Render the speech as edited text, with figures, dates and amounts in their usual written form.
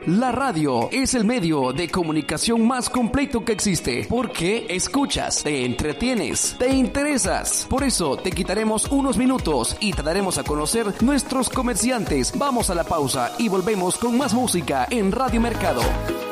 La radio es el medio de comunicación más completo que existe, porque escuchas, te entretienes, te interesas. Por eso te quitaremos unos minutos y te daremos a conocer nuestros comerciantes. Vamos a la pausa y volvemos con más música en Radio Mercado.